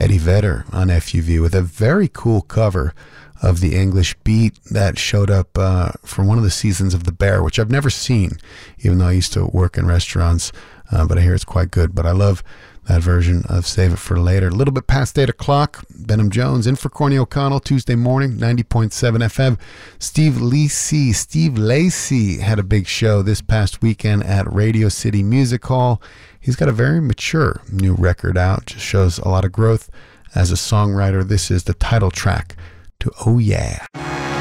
Eddie Vedder on FUV with a very cool cover of the English Beat that showed up for one of the seasons of The Bear, which I've never seen, even though I used to work in restaurants, but I hear it's quite good. But I love that version of Save It for Later. A little bit past 8 o'clock, Benham Jones in for Corny O'Connell, Tuesday morning, 90.7 FM. Steve Lacy had a big show this past weekend at Radio City Music Hall. He's got a very mature new record out, just shows a lot of growth as a songwriter. This is the title track to Oh Yeah.